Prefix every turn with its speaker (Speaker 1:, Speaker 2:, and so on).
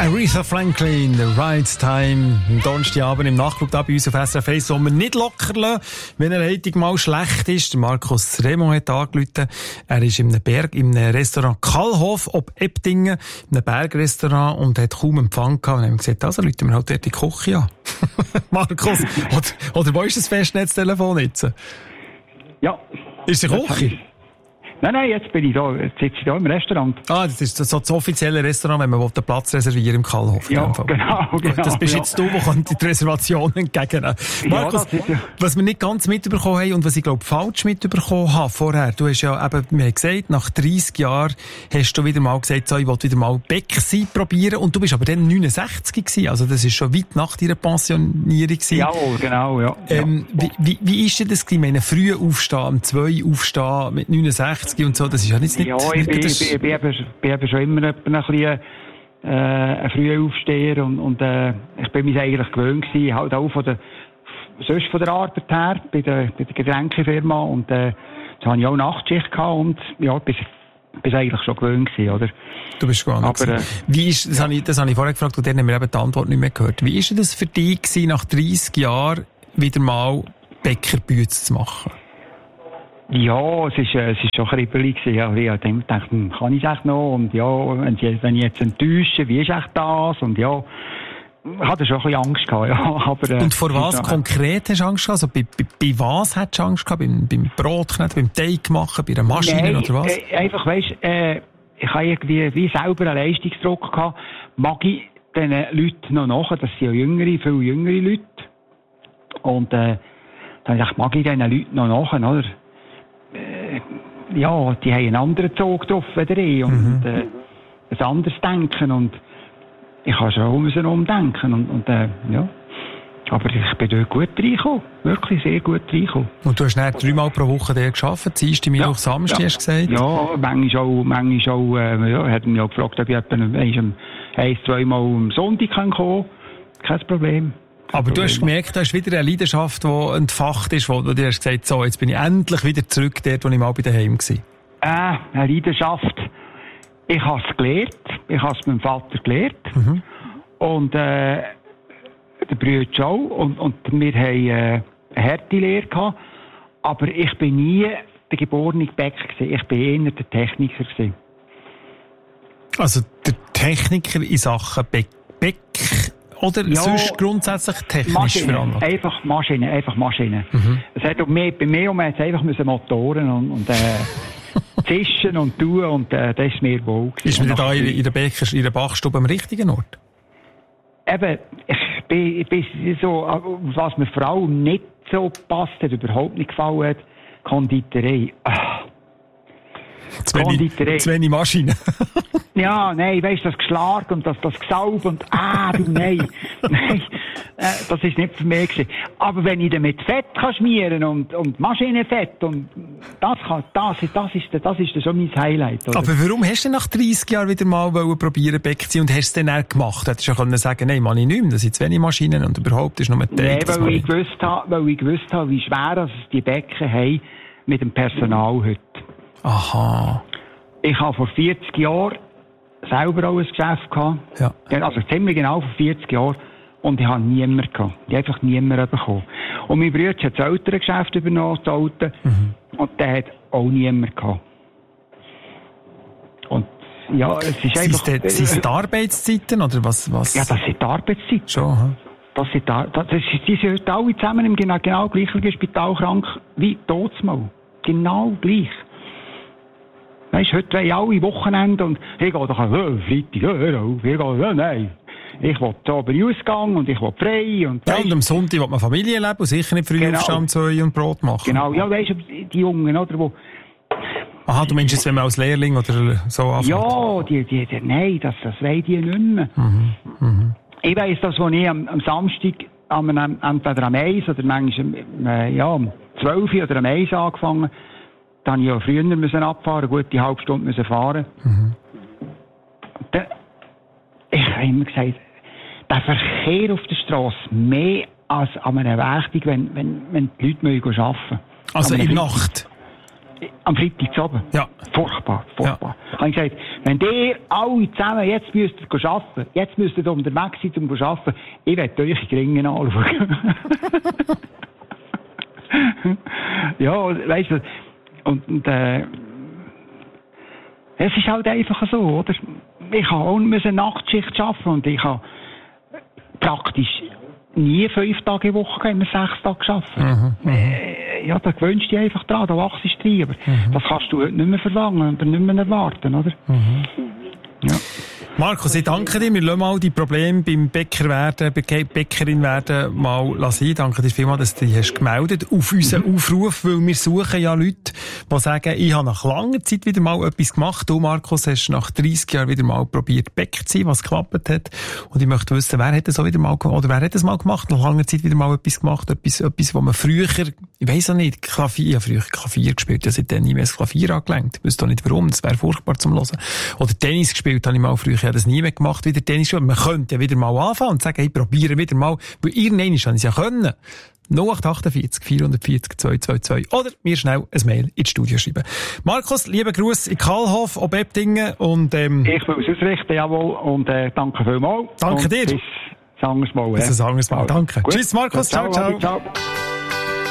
Speaker 1: Aretha Franklin, The Right Time. Am Donnerstagabend im Nachtclub da bei uns auf SRF 1 soll man nicht locker lassen, wenn eine Leitung mal schlecht ist. Der Markus Remo hat angerufen. Er ist in einem Restaurant Kallhof ob Ebdingen, in einem Bergrestaurant, und hat kaum Empfang gehabt. Und haben gesagt, also rufen wir halt dort die Küche an. Markus, oder wo ist das Festnetztelefon jetzt?
Speaker 2: Ja.
Speaker 1: Ist es eine Küche?
Speaker 2: Nein, jetzt bin ich da. Jetzt sitze ich da im Restaurant.
Speaker 1: Ah, das ist so das offizielle Restaurant, wenn man den Platz reservieren im Kallhof.
Speaker 2: Ja, genau.
Speaker 1: Das bist jetzt du, der die Reservation entgegennehmen. Markus, was wir nicht ganz mitbekommen haben und was ich glaube falsch mitbekommen habe vorher, du hast ja eben, wir haben gesagt, nach 30 Jahren hast du wieder mal gesagt, so, ich wollte wieder mal Bäcksein probieren, und du bist aber dann 69 gewesen, also das ist schon weit nach deiner Pensionierung gewesen.
Speaker 2: Ja, genau, ja.
Speaker 1: Wie ist denn das gewesen? Ich meine, früh aufstehen, um 2 aufstehen, mit 69 und so, das ist ja nicht...
Speaker 2: Ja, ich bin schon immer ein bisschen ein früher Aufsteher, und ich bin mich eigentlich gewöhnt gewesen, halt auch von der Arbeit her, bei der Getränkefirma, und jetzt habe ich auch Nachtschicht gehabt, und ja, bis eigentlich schon gewöhnt gewesen, oder? Du bist gewohnt. Aber
Speaker 1: wie ist, das habe ich vorher gefragt, und dann haben wir eben die Antwort nicht mehr gehört. Wie ist denn das für dich gewesen, nach 30 Jahren wieder mal Bäckerbüte zu machen?
Speaker 2: Ja, es ist schon kribbelig gewesen. Ja, ich habe gedacht, kann ich es echt noch? Und ja, wenn ich jetzt enttäusche, wie ist echt das? Und ja, ich hatte schon ein bisschen Angst gehabt, ja. Aber,
Speaker 1: und vor was konkret hast du Angst gehabt? Also bei was hättest du Angst gehabt? Beim Brotkneten, beim Teig machen, bei einer Maschine oder was?
Speaker 2: Einfach, weisst, ich habe irgendwie wie selber einen Leistungsdruck gehabt. Mag ich diesen Leuten noch nachher? Das sind ja viel jüngere Leute. Und dann habe ich gedacht, mag ich diesen Leuten noch nachher, oder? Ja, die haben einen anderen Zug drauf als ich, und ein anderes Denken, und ich habe schon umdenken, und ja. Aber ich bin dort gut reingekommen, wirklich sehr gut reingekommen. Und
Speaker 1: du hast dann 3-mal pro Woche dort gearbeitet, Dienstag, Mittwoch, Samstag, hast du gesagt?
Speaker 2: Ja, manchmal auch, ja, hat mich auch gefragt, ob ich etwa 1-2 Mal am Sonntag kommen kann. Kein Problem.
Speaker 1: Aber du hast gemerkt, du hast wieder eine Leidenschaft, die entfacht ist, wo du dir hast gesagt, so, jetzt bin ich endlich wieder zurück dort, wo ich mal bei daheim war.
Speaker 2: Eine Leidenschaft. Ich habe es gelernt. Ich habe es meinem Vater gelernt. Und, der Bruder auch. Und wir haben eine harte Lehre gehabt. Aber ich bin nie der geborene Bäcker gewesen. Ich bin eher der Techniker gewesen.
Speaker 1: Also, der Techniker in Sachen Bäck? Oder ja, sonst grundsätzlich technisch veranlagt?
Speaker 2: Einfach Maschinen. Es hat bei mir einfach Motoren und zischen und tun, und das ist mir wohl.
Speaker 1: Ist man da in der Backstube am richtigen Ort?
Speaker 2: Eben, ich bin so, was mir vor allem nicht so passt, hat überhaupt nicht gefallen hat, Konditorei.
Speaker 1: Zu wenig Maschinen.
Speaker 2: Ja, nein, weisst du, das Geschlag und das Gesaub und nein, das ist nicht für mich gewesen. Aber wenn ich dann mit Fett kann schmieren und Maschinenfett, und das ist schon mein Highlight. Oder?
Speaker 1: Aber warum hast du denn nach 30 Jahren wieder mal probieren Bäcker zu sein, und hast es dann auch gemacht? Hättest du schon sagen, nein, mache ich nicht mehr, das sind zu wenig Maschinen und überhaupt ist noch ein Teig.
Speaker 2: Nein, weil ich gewusst habe, wie schwer es die Bäcker haben mit dem Personal heute.
Speaker 1: Aha.
Speaker 2: Ich habe vor 40 Jahren selber auch ein Geschäft gehabt.
Speaker 1: Ja.
Speaker 2: Also ziemlich genau vor 40 Jahren. Und ich habe niemanden gehabt. Ich habe einfach niemanden bekommen. Und mein Bruder hat das ältere Geschäft übernommen, das alte. Und der hat auch niemanden gehabt. Und ja, es ist einfach...
Speaker 1: Sind es die Arbeitszeiten, oder was?
Speaker 2: Ja, das sind die Arbeitszeiten.
Speaker 1: Schon,
Speaker 2: die sind heute alle zusammen im genau gleichen Spital krank wie damals. Genau gleich. Weisst, heute wollen alle Wochenende, und ich gehe doch Freitag, nein. Ich will aber Ausgang und ich will frei. Und
Speaker 1: am Sonntag will man Familie leben und sicher nicht früh aufstehen, 2 und Brot machen.
Speaker 2: Genau, ja, weisst du, die Jungen, oder, wo...
Speaker 1: Aha, du meinst jetzt, wenn man als Lehrling oder so anfängt?
Speaker 2: Ja, nein, das wollen die nicht mehr. Ich weiss, dass, als ich am Samstag entweder am 1 oder manchmal um 12 oder am 1 angefangen, dann musste ich ja früher abfahren, eine gute halbe Stunde müssen fahren. Ich habe immer gesagt, der Verkehr auf der Straße mehr als an einer Werkstatt, wenn die Leute arbeiten müssen.
Speaker 1: Also in der Nacht?
Speaker 2: Am Freitag zu oben.
Speaker 1: Ja.
Speaker 2: Furchtbar. Ja. Habe ich gesagt, wenn ihr alle zusammen jetzt müsstet arbeiten, jetzt müsstet ihr unterwegs sein, um zu arbeiten, ich werde euch die Ringen anschauen. Ja, weißt du, und es ist halt einfach so, oder? Ich habe auch eine Nachtschicht arbeiten und ich habe praktisch nie 5 Tage in der Woche, immer 6 Tage arbeiten. Ja, da gewöhnst du dich einfach dran, da wachst du rein, aber das kannst du heute nicht mehr verlangen oder nicht mehr erwarten, oder? Ja.
Speaker 1: Markus, ich danke dir. Wir lassen mal die Probleme beim Bäcker werden, Bäckerin werden mal lassen. Ich danke dir vielmals, dass du dich hast gemeldet auf unseren Aufruf, weil wir suchen ja Leute, die sagen, ich habe nach langer Zeit wieder mal etwas gemacht. Du, Markus, hast nach 30 Jahren wieder mal probiert, Bäcker zu sein, was geklappt hat. Und ich möchte wissen, wer hat das auch wieder mal gemacht, oder wer hat das mal gemacht, nach langer Zeit wieder mal etwas gemacht, etwas, wo man früher, ich weiss auch nicht, ich habe früher Klavier gespielt, ich habe seitdem nie mehr das Klavier angelenkt. Ich wüsste auch nicht warum, das wäre furchtbar zum Hören. Oder Tennis gespielt habe ich mal früher, ich habe das nie mehr gemacht, wieder Tennis. Man könnte ja wieder mal anfangen und sagen, ich probiere wieder mal, weil irgendwann habe ich es ja können. 0848 440 222 oder mir schnell ein Mail ins Studio schreiben. Markus, lieben Gruß in Kalhof, ob Ebdingen und
Speaker 2: ich will es ausrichten, jawohl, und danke vielmals.
Speaker 1: Danke dir.
Speaker 2: Bis ein anderes Mal.
Speaker 1: Bis ein anderes Mal, danke.
Speaker 2: Gut.
Speaker 1: Tschüss Markus, ciao.
Speaker 2: Ciao.